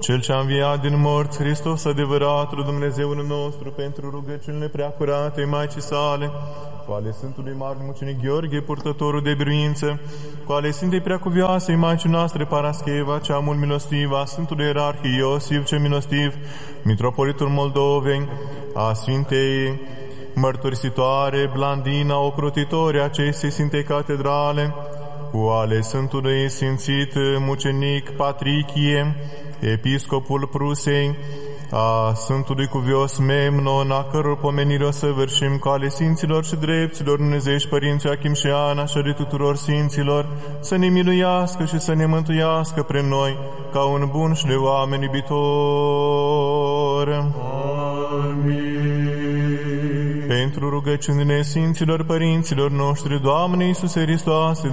Cel ce a înviat din morți, Hristos adevăratul Dumnezeul nostru, pentru rugăciunile preacurate Maicii sale, cu ale Sfântului Mare Mucenic Gheorghe, purtătorul de biruință, cu ale Sfintei Preacuvioasei Maicii noastre Parascheva, cea mult milostivă, a Sfântului Ierarhie Iosif, cel milostiv, Mitropolitul Moldovei, a Sfintei Mărturisitoare Blandina, ocrotitoare acestei Sfintei Catedrale, cu ale Sfântului Sfințit Mucenic Patrichie, Episcopul Prusei, a Sfântului Cuvios Memnon, a căror pomenire o să vârșim, cu ale Sfinților și Drepților Dumnezeiești Părinții Achim și Ana și ale tuturor Sfinților, să ne miluiască și să ne mântuiască pre noi, ca un bun și de oameni iubitor. Amin. Pentru rugăciunile Sfinților Părinților noștri, Doamne Iisuse Hristoase,